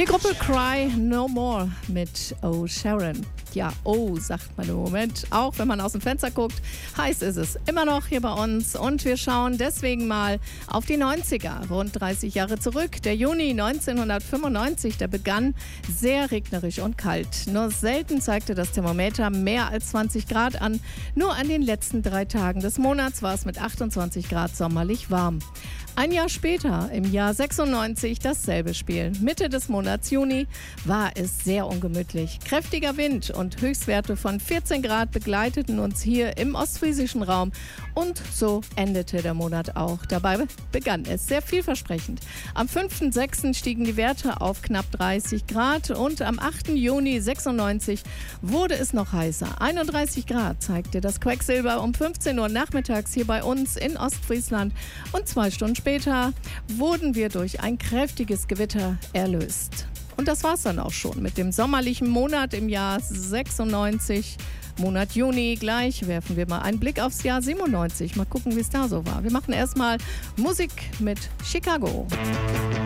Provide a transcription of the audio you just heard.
Die Gruppe Cry No More mit Oh Sharon. Ja, oh, sagt man im Moment, auch wenn man aus dem Fenster guckt. Heiß ist es immer noch hier bei uns und wir schauen deswegen mal auf die 90er, rund 30 Jahre zurück. Der Juni 1995, der begann sehr regnerisch und kalt. Nur selten zeigte das Thermometer mehr als 20 Grad an. Nur an den letzten 3 Tagen des Monats war es mit 28 Grad sommerlich warm. Ein Jahr später, im Jahr 96, dasselbe Spiel. Mitte des Monats Juni war es sehr ungemütlich. Kräftiger Wind und Höchstwerte von 14 Grad begleiteten uns hier im ostfriesischen Raum. Und so endete der Monat auch. Dabei begann es sehr vielversprechend. Am 5.6. stiegen die Werte auf knapp 30 Grad und am 8. Juni 96 wurde es noch heißer. 31 Grad zeigte das Quecksilber um 15 Uhr nachmittags hier bei uns in Ostfriesland und 2 Stunden später wurden wir durch ein kräftiges Gewitter erlöst. Und das war's dann auch schon mit dem sommerlichen Monat im Jahr 96. Monat Juni gleich werfen wir mal einen Blick aufs Jahr 97. Mal gucken, wie es da so war. Wir machen erstmal Musik mit Chicago.